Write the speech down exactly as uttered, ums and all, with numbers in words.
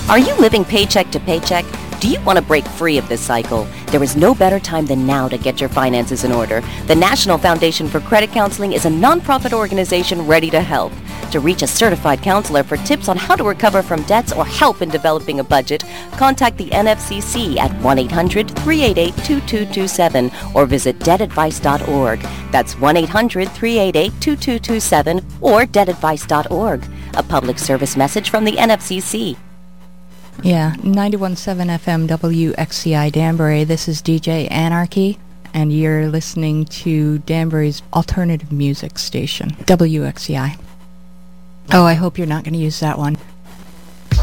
Are you living paycheck to paycheck? Do you want to break free of this cycle? There is no better time than now to get your finances in order. The National Foundation for Credit Counseling is a nonprofit organization ready to help. To reach a certified counselor for tips on how to recover from debts or help in developing a budget, contact the N F C C at one eight hundred, three eight eight, two two two seven or visit debt advice dot org. That's one eight hundred, three eight eight, two two two seven or debt advice dot org. A public service message from the N F C C. Yeah, ninety-one point seven F M W X C I Danbury. This is D J Anarchy, and you're listening to Danbury's alternative music station, W X C I. Oh, I hope you're not going to use that one.